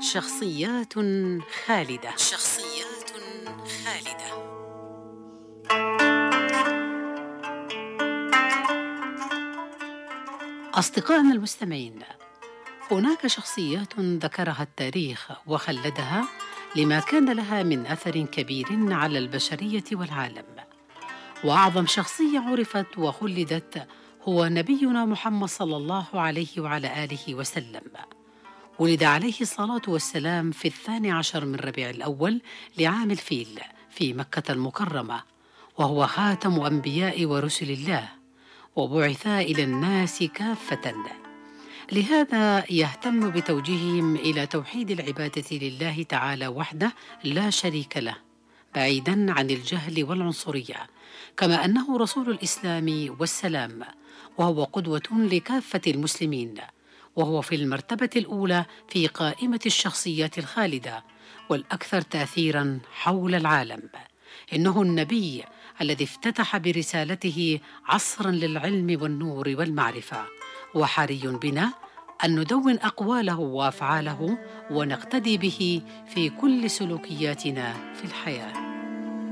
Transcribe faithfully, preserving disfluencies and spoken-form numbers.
شخصيات خالدة شخصيات خالدة أصدقائنا المستمعين، هناك شخصيات ذكرها التاريخ وخلدها لما كان لها من أثر كبير على البشرية والعالم. وأعظم شخصية عرفت وخلدت هو نبينا محمد صلى الله عليه وعلى آله وسلم. ولد عليه الصلاة والسلام في الثاني عشر من ربيع الأول لعام الفيل في مكة المكرمة، وهو خاتم أنبياء ورسل الله، وبعث إلى الناس كافة. لهذا يهتم بتوجيههم إلى توحيد العبادة لله تعالى وحده لا شريك له، بعيدا عن الجهل والعنصرية، كما أنه رسول الإسلام والسلام، وهو قدوة لكافة المسلمين، وهو في المرتبة الأولى في قائمة الشخصيات الخالدة والأكثر تأثيراً حول العالم. إنه النبي الذي افتتح برسالته عصراً للعلم والنور والمعرفة، وحري بنا أن ندون أقواله وأفعاله ونقتدي به في كل سلوكياتنا في الحياة.